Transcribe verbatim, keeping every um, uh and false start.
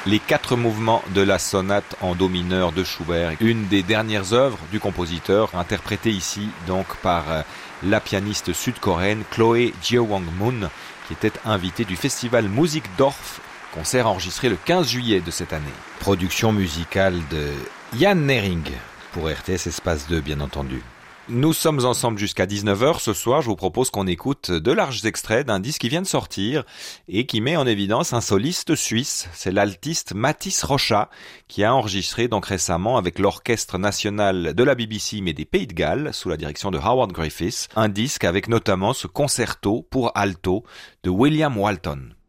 Les quatre mouvements de la sonate en do mineur de Schubert, une des dernières œuvres du compositeur, interprétée ici donc par la pianiste sud-coréenne Chloé Jeowang-moon, qui était invitée du festival Musikdorf, concert enregistré le quinze juillet de cette année. Production musicale de Yann Nering, pour R T S Espace deux bien entendu. Nous sommes ensemble jusqu'à dix-neuf heures. Ce soir, je vous propose qu'on écoute de larges extraits d'un disque qui vient de sortir et qui met en évidence un soliste suisse. C'est l'altiste Mathis Rocha qui a enregistré donc récemment avec l'Orchestre national de la B B C mais des Pays de Galles sous la direction de Howard Griffiths, un disque avec notamment ce concerto pour alto de William Walton.